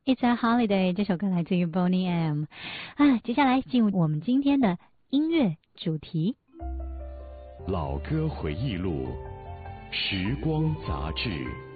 It's a Holiday 这首歌来自于 Boney M。接下来进入我们今天的音乐主题。 老歌回忆录，时光杂志。